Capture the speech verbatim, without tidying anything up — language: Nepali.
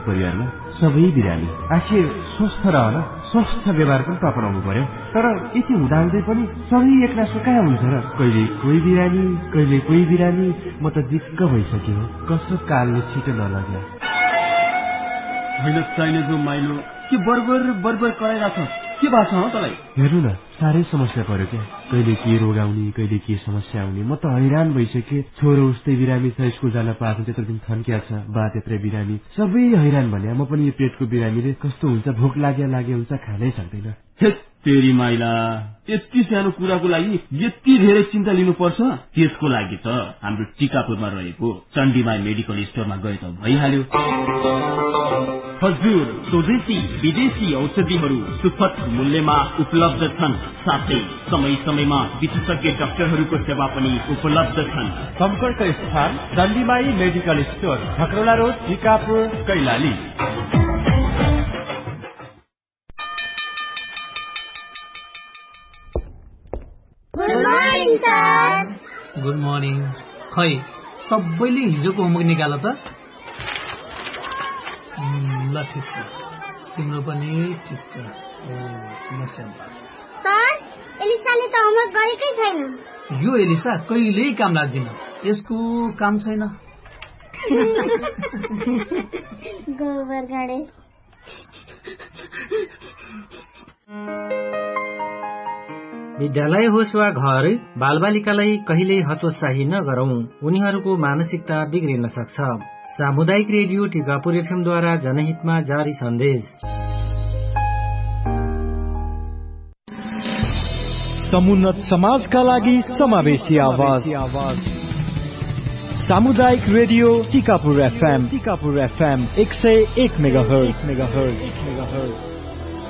परिवारमा सबै बिरामी। आखिर स्वस्थ रहन स्वस्थ व्यवहार पनि त अपनाउनु पर्यो। तर यति हुँदाहुँदै पनि सबै एकनासो कहाँ हुन्छ र? कहिले कोही बिरामी कहिले कोही बिरामी। म त दिक्क भइसक्यो। कसो कालले छिटो नलग्ला। होइन चाहिने जो माइलो के बर्बर बर्बर कराइरहेको छ? के भएको छ हो तँलाई? हेर्नु न, साह्रै समस्या पर्यो क्या। कहिले के रोग आउने कहिले के समस्या आउने। म त हैरान भइसके। छोरो उस्तै बिरामी छ, स्कुल जान पाएको त्यत्रो दिन थन्किया छ। बा त्यत्रै बिरामी, सबै हैरान भने। म पनि यो पेटको बिरामीले कस्तो हुन्छ, भोक लाग्या लागे हुन्छ, खानै सक्दैन। तेरी माइला, यति सानो कुराको लागि यति धेरै चिन्ता लिनुपर्छ? त्यसको लागि त हाम्रो टिकापुरमा रहेको चण्डीमाई मेडिकल स्टोरमा गए त भइहाल्यो। हजुर, स्वदेशी विदेशी औषधिहरू सुपथ मूल्यमा उपलब्ध छन्। साथै समय समयमा विशेषज्ञ डाक्टरहरूको सेवा पनि उपलब्ध छन्। सम्पर्क स्थान चण्डीमाई medical store, झकरोला road, Tikapur, Kailali. Good morning. खै सबैले हिजोको होमवर्क निकाल त? ल ठिक छ, तिम्रो पनि ठिक छ। सर, एलिसाले त होमवर्क गरेकै छैन। यो एलिसा कहिल्यै काम लाग्दैन। यसको काम छैन। गोबर गाडे। विद्यालय होस् वा घर, बालबालिकालाई कहिल्यै हतोत्साही नगरौं। उनीहरूको मानसिकता बिग्रिन सक्छ। सामुदायिक रेडियो टिकापुर एफएमद्वारा जनहितमा जारी सन्देश। समुन्नत समाजका लागि समावेशी आवाज। सामुदायिक radio Tikapur FM. Tikapur FM एक सय एक मेगाहर्ज।